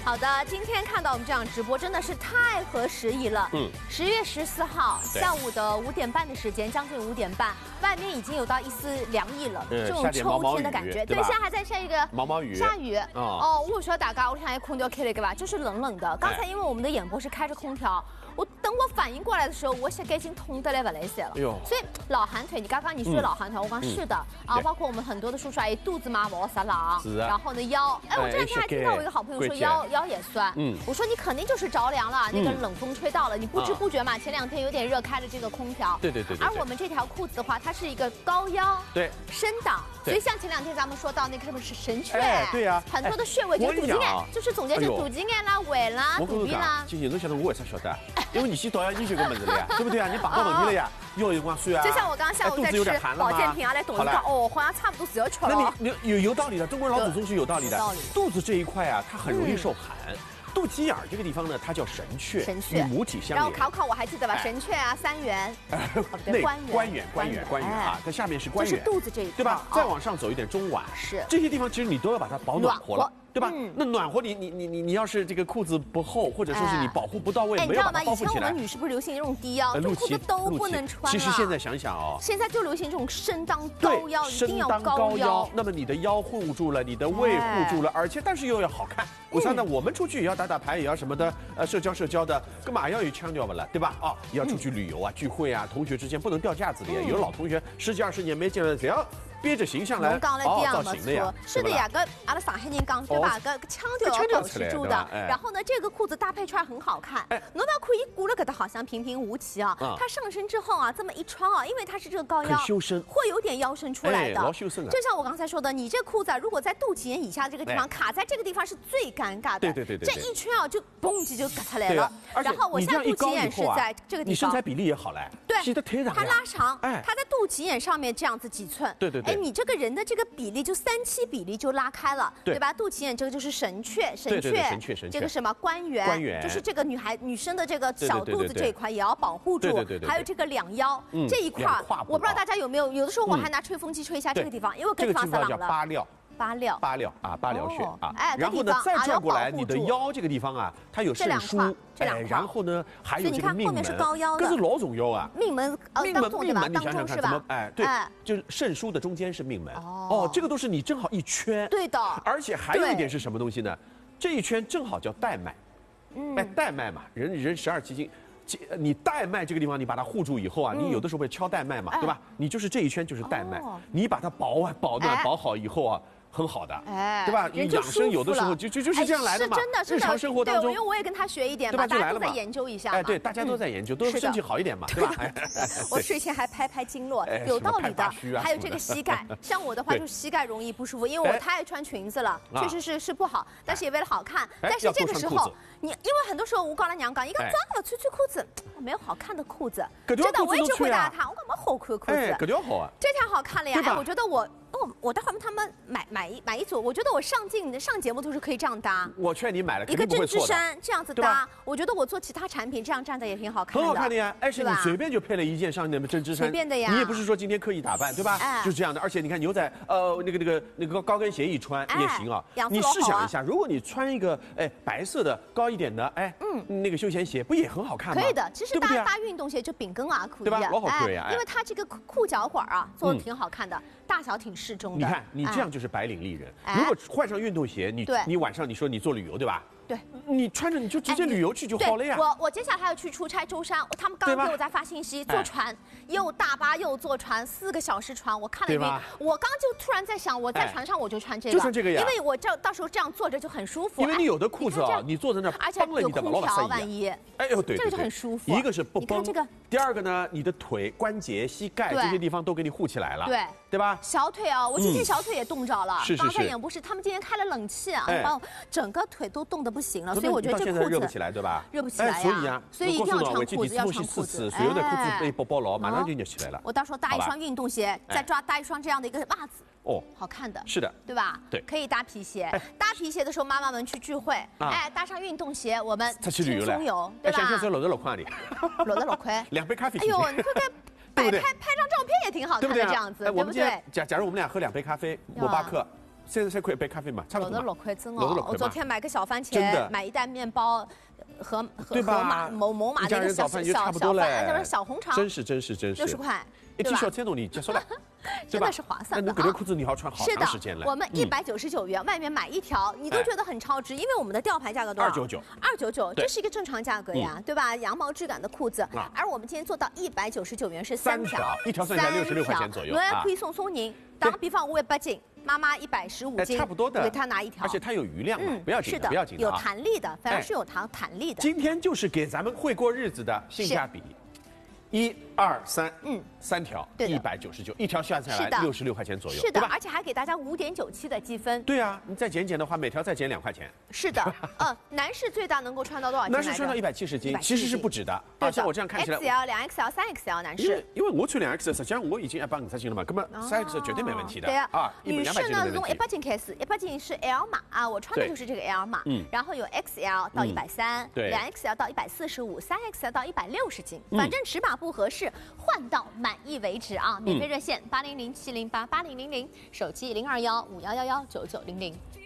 好的，今天看到我们这样直播真的是太合时宜了。10月14号下午的5点半的时间，将近5点半，外面已经有到一丝凉意了，这种秋天的感觉。对，现在还在下一个毛毛雨， 下雨。哦，我说大家，我想空调开了个吧，就是冷冷的。刚才因为我们的演播是开着空调。等我反应过来的时候，我膝盖已经痛得来不来塞了。所以老寒腿，你刚刚你说的老寒腿，我讲是的啊，包括我们很多的叔叔阿姨肚子嘛毛撒冷，然后呢腰，哎，我这两天还听到我一个好朋友说腰也酸，我说你肯定就是着凉了，那个冷风吹到了，你不知不觉嘛，前2天有点热开了这个空调， 对。 而我们这条裤子的话，它是一个高腰， 对， 深档，所以像前2天咱们说到那个是不是神阙？ 对呀， 很多的穴位就是肚脐眼，就是总结就肚脐眼啦、胃啦、肚皮啦。 姐姐，侬晓得我为啥晓得？因为你洗澡要研究个么子了呀，对不对啊？你碰到问题了呀，腰有光酸啊。 就像我刚刚下午在吃保健品啊，来懂一个哦，好像差不多是要吃了。 那你有道理的，中国人老祖宗是有道理的。肚子这一块啊，它很容易受寒。肚脐眼这个地方呢，它叫神阙，与母体相连。 然后考我还记得吧？神阙啊，三元， 关元啊，它下面是关元， 就是肚子这一块， 对吧？再往上走一点中脘， 是这些地方其实你都要把它保暖和了。对吧？那暖和你要是这个裤子不厚，或者说是你保护不到位，没有把它包覆起来。以前我们女士不是流行这种低腰，裤子都不能穿了。 其实现在想想哦， 现在就流行这种深裆高腰，一定要高腰。那么你的腰护住了，你的胃护住了，但是又要好看。为啥呢？我们出去也要打牌，也要什么的，社交的，干嘛要有腔调不了，对吧？哦，也要出去旅游啊、聚会啊，同学之间不能掉架子的。有老同学10几20年没见了，只要憋着形象来造型的呀。 是的呀，跟阿拉上海人讲对吧？个腔调要保持住的。然后呢，这个裤子搭配出来很好看。侬不要可以鼓了给它好像平平无奇啊。它上身之后啊，这么一穿啊，因为它是这个高腰， 修身， 会有点腰身出来的。 老修身啊。 就像我刚才说的，你这裤子如果在肚脐眼以下这个地方卡在这个地方是最尴尬的。 对。 这一圈啊，就嘣就嘎出来了。然后我现在肚脐眼是在这个地方， 你身材比例也好嘞。 对， 它拉长，它在肚脐眼上面这样子几寸。 对。 哎，你这个人的这个比例就3:7比例就拉开了，对吧？肚脐眼这个就是神阙，这个什么关元，就是这个女生的这个小肚子这一块也要保护住，还有这个两腰这一块，我不知道大家有没有的时候我还拿吹风机吹一下这个地方，因为这个地方叫八髎。八髎穴啊，然后呢再转过来，你的腰这个地方啊，它有肾腧，然后呢还有这个命门，这是老重要啊。 命门， 你想想看怎么对，就是肾腧的中间是命门。这个都是你正好一圈。 对的。 而且还有一点是什么东西呢？这一圈正好叫带脉。带脉嘛，人12奇经。你带脉这个地方，你把它护住以后啊，你有的时候会敲带脉嘛，对吧？你就是这一圈就是带脉，你把它保暖保好以后啊。很好的，对吧？养生有的时候就是这样来的嘛。 是真的， 日常生活当中， 因为我也跟他学一点嘛，大家都在研究一下。 对，大家都在研究，都身体好一点嘛，对吧？ 我睡前还拍经络，有道理的。还有这个膝盖，像我的话，就膝盖容易不舒服，因为我太爱穿裙子了，确实是不好。但是也为了好看。但是这个时候，因为很多时候我跟娘讲，一个脏了穿裤子，没有好看的裤子。真的，我一直回答他，我干嘛好看裤子？ 这条好啊， 这条好看了呀！哎，我觉得我待会儿他们买一组，我觉得我上节目都是可以这样搭。 我劝你买了， 一个针织衫这样子搭，我觉得我做其他产品这样站的也挺好看的。 很好看的呀，而且你随便就配了一件上那么针织衫， 随便的呀。 你也不是说今天刻意打扮，对吧？就是这样的。而且你看牛仔那个高跟鞋一穿也行啊。你试想一下，如果你穿一个白色的高一点的那个休闲鞋，不也很好看吗？ 可以的，其实搭运动鞋就饼跟啊裤一样， 对吧？老好看呀， 因为它这个裤脚管啊做的挺好看的，大小挺适中的。 你看你这样就是白领丽人。如果换上运动鞋，你晚上你说你做旅游对吧？ 对， 你穿着你就直接旅游去就好了呀。 我接下来要去出差舟山，他们刚刚给我在发信息，坐船又大巴又坐船4个小时船，我看了一遍，我刚就突然在想，我在船上我就穿这个， 就穿这个呀， 因为我到时候这样坐着就很舒服。 因为你有的裤子啊，你坐在那儿， 而且有空调，万一， 哎呦对， 这个就很舒服。 一个是不崩，第二个呢，你的腿、关节、膝盖这些地方都给你护起来了，对吧？ 小腿啊，我今天小腿也冻着了， 是。 刚才演播室他们今天开了冷气啊，把我整个腿都冻得不行了，所以我觉得。 到现在热不起来，对吧？ 热不起来呀，所以一定要穿裤子，要穿裤子。 所有的裤子被包牢，马上就热起来了。 我到时候搭一双运动鞋，再搭一双这样的一个袜子，好看的。 是的， 对吧？ 对， 可以搭皮鞋。搭皮鞋的时候，妈妈们去聚会，搭上运动鞋，我们轻松游，对吧？ 想想说66块里 ，66块 ，2杯咖啡。 哎呦，你快拍张照片也挺好看的，这样子，对不对？ 假如我们俩喝2杯咖啡，星巴克 33块一杯咖啡嘛，差不多。 6块真哦， 我昨天买个小番茄，买一袋面包。和某马的一个早饭就差不多了， 小红肠， 真是 60块， 一 T 恤才弄你结束了， 真的是划算的。 那这裤子你要穿好长时间了。 我们199元，外面买一条你都觉得很超值，因为我们的吊牌价格多少？299，这是一个正常价格呀，对吧？羊毛质感的裤子，而我们今天做到199元是3条， 一条算下来66块钱左右。 我还可以送人，打个比方，我8斤。妈妈115斤， 差不多的， 给她拿一条， 而且它有余量嘛，不要紧的，不要紧的， 有弹力的，反正是有弹力的。 今天就是给咱们会过日子的性价比，1、2、3，3条199，一条算下来66块钱左右， 是的，而且还给大家5.97的积分。 对啊，你再减的话，每条再减2块钱。 是的，男士最大能够穿到多少斤？ 男士穿到170斤，其实是不止的。像我这样看起来 ，XL、2XL、3XL 男士。 因为我穿2XL，实际上我已经150斤了嘛，根本3XL 绝对没问题的。 对啊，女士呢从100斤开始，100斤是 L 码啊，我穿的就是这个 L 码，然后有 XL 到130，对，2XL 到145，3XL 到160斤，反正尺码不合适，换到满意为止啊！免费热线800708800，手机0215119900。